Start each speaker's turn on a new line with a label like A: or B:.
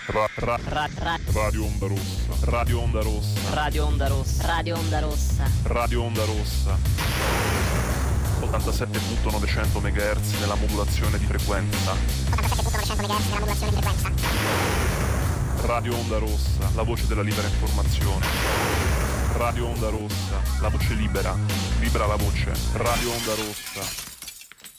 A: Radio Onda Rossa. Radio Onda Rossa.
B: Radio Onda Rossa. Radio Onda Rossa.
A: Radio Onda Rossa. 87.900 MHz nella modulazione di frequenza.
C: 87.900 MHz nella modulazione di frequenza.
A: Radio Onda Rossa, la voce della libera informazione. Radio Onda Rossa, la voce libera. Libera la voce. Radio Onda Rossa.